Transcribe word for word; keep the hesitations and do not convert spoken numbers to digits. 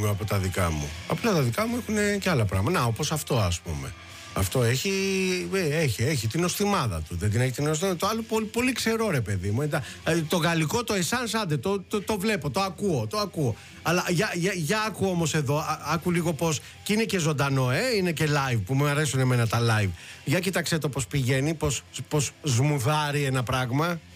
πούμε από τα δικά μου. Απλά τα δικά μου έχουν και άλλα πράγματα. Να, όπως αυτό, ας πούμε. Αυτό έχει, έχει, έχει την οστιμάδα του. Δεν την έχει την οστιμάδα. Το άλλο πολύ, πολύ ξερό, ρε παιδί μου. Το γαλλικό, το εσάνς, άντε, το, το, το βλέπω, το ακούω, το ακούω. Αλλά για, για, για άκου όμως εδώ, α, άκου λίγο πώς. Και είναι και ζωντανό, ε, είναι και live, που μου αρέσουν εμένα τα live. Για κοίταξε το πώς πηγαίνει, πώς, πώς σμουδάρει ένα πράγμα.